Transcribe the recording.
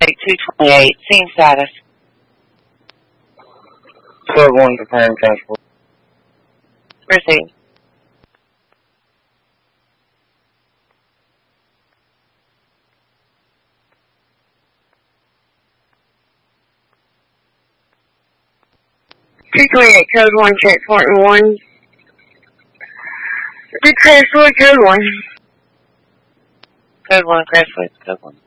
228, scene status. Code 1, preparing transport. Proceed. Code 1, transporting 1. Good transport, code 1. Code 1, crash with code 1.